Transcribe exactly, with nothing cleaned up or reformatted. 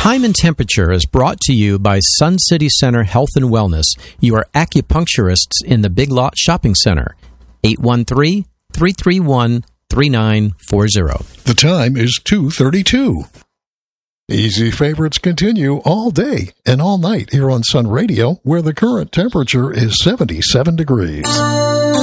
Time and Temperature is brought to you by Sun City Center Health and Wellness, your acupuncturists in the Big Lot Shopping Center. eight one three, three three one, three nine four zero. The time is two thirty-two. Easy favorites continue all day and all night here on Sun Radio, where the current temperature is seventy-seven degrees.